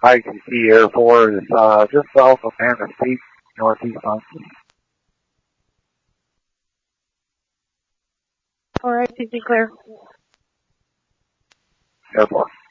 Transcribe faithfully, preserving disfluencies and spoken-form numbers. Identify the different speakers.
Speaker 1: I C C Air Force, uh, just south of Manistee, northeast Muncie.
Speaker 2: All right, C C clear.
Speaker 1: Airport.